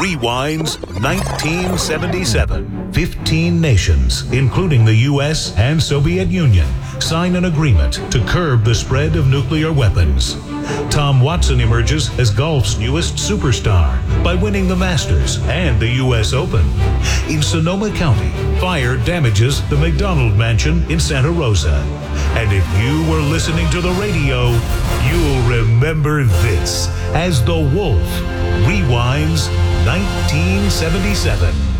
Rewinds 1977. 15 nations, including the U.S. and Soviet Union, sign an agreement to curb the spread of nuclear weapons. Tom Watson emerges as golf's newest superstar by winning the Masters and the U.S. Open. In Sonoma County, fire damages the McDonald Mansion in Santa Rosa. And if you were listening to the radio, you'll remember this as The Wolf Rewinds 1977.